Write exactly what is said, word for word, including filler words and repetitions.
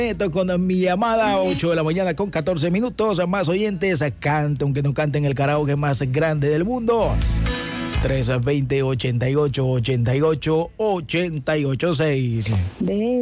Esto con mi llamada, ocho de la mañana con catorce minutos. Más oyentes, canta aunque no canten el karaoke más grande del mundo. tres veinte, ochenta y ocho, ochenta y ocho, ochenta y ocho, seis. De